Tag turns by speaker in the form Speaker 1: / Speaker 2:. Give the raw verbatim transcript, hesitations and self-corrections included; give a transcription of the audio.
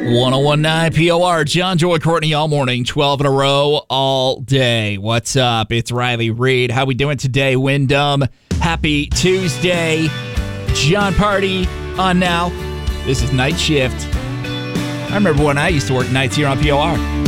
Speaker 1: one oh one point nine P O R, John, Joy, Courtney, all morning, twelve in a row, all day. What's up? It's Riley Reed. How we doing today, Wyndham? Happy Tuesday. John Party on now. This is Night Shift. I remember when I used to work nights here on P O R.